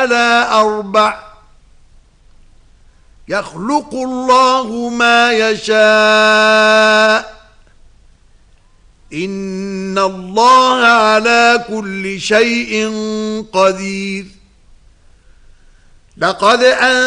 على أربع يخلق الله ما يشاء إن الله على كل شيء قدير. لقد